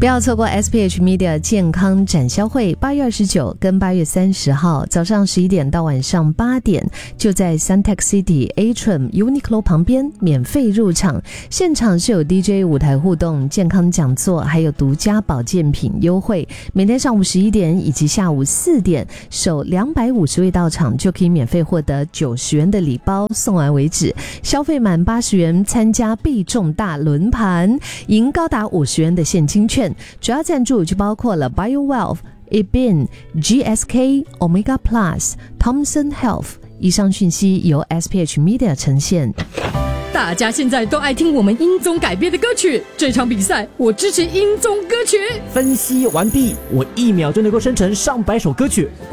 不要错过 SPH Media 健康展销会，8月29跟8月30号早上11点到晚上8点，就在 Suntec City Atrium Uniqlo 旁边免费入场。现场是有 DJ 舞台互动、健康讲座，还有独家保健品优惠。每天上午11点以及下午4点，首250位到场就可以免费获得90元的礼包，送完为止。消费满80元参加必中大轮盘，赢高达50元的现金券。主要赞助就包括了 BioWealth、Ebin、GSK、Omega Plus、Thomson Health。以上讯息由 SPH Media 呈现。 大家现在都爱听我们音综改编的歌曲，这场比赛我支持音综歌曲。 分析完毕，我1秒就能够生成上百首歌曲。